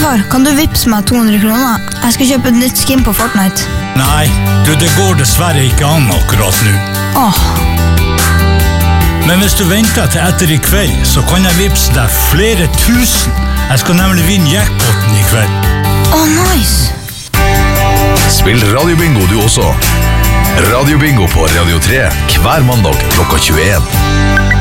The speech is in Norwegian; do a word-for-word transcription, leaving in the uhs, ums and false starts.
Far, kan du vippse meg to hundre kroner? Jeg skal kjøpe et nytt skin på Fortnite. Nei, du, det går dessverre ikke an akkurat nå. Åh. Men hvis du venter til etter i kveld, så kan jeg vippse deg flere tusen. Jeg skal nemlig vinne jackpoten i kveld. Åh, nice. Spill Radio Bingo du også. Radio Bingo på Radio tre hver mandag klokka tjueen.